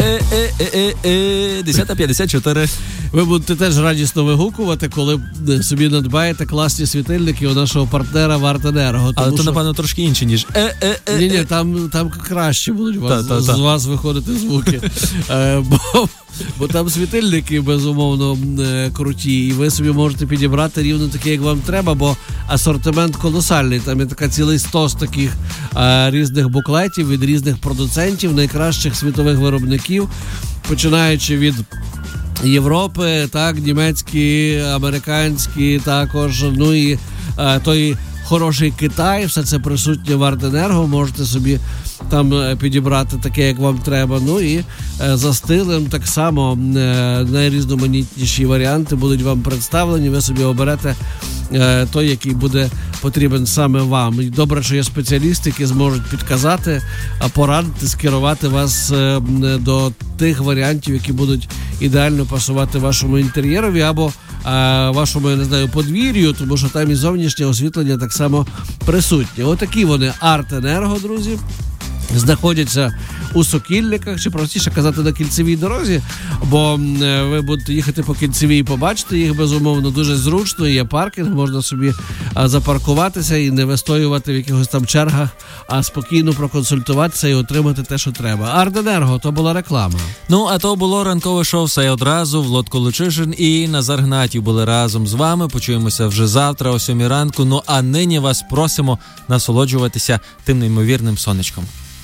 10:54. Ви будете теж радісно вигукувати, коли собі надбаєте класні світильники у нашого партнера Вартенерго. Але то, напевно, трошки інші, ніж Ні, там краще будуть з вас виходити звуки. Бо там світильники, безумовно, круті, і ви собі можете підібрати рівно таке, як вам треба, бо асортимент колосальний. Там є така цілий стос таких різних буклетів від різних продуцентів, найкращих світових виробників, починаючи від Європи, так, німецькі, американські також, ну і той хороший Китай, все це присутнє в Артенерго, можете собі там підібрати таке, як вам треба. Ну і за стилем так само найрізноманітніші варіанти будуть вам представлені, ви собі оберете той, який буде потрібен саме вам. І добре, що є спеціалісти, які зможуть підказати, порадити, скерувати вас до тих варіантів, які будуть ідеально пасувати вашому інтер'єрові або вашому, я не знаю, подвір'ю, тому що там і зовнішнє освітлення так само присутнє. Отакі вони Артенерго, друзі. Знаходяться у Сокільниках, чи простіше казати, на кільцевій дорозі, бо ви будете їхати по кільцевій і побачите їх, безумовно, дуже зручно, є паркінг, можна собі запаркуватися і не вистоювати в якихось там чергах, а спокійно проконсультуватися і отримати те, що треба. Артенерго, то була реклама. Ну, а то було ранкове шоу «Все одразу». Влад Колочишин і Назар Гнатів були разом з вами. Почуємося вже завтра о 7 ранку. Ну, а нині вас просимо насолоджуватися тим неймовірним сонечком.